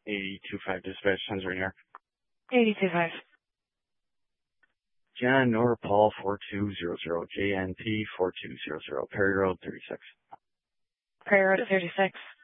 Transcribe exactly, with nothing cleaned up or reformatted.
eighty-two five dispatch, Sons right here. eighty-two five. John Nor Paul four two zero zero, J N P four two zero zero, Perry Road thirty-six. Prairie Road at thirty-six.